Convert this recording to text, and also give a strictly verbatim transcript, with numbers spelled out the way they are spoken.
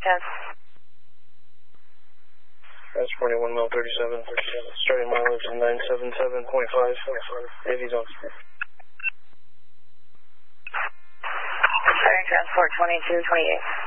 ten. Transporting one mile thirty-seven. Starting mileage is nine seven seven point five. Navy zone. Starting transport twenty-two twenty-eight.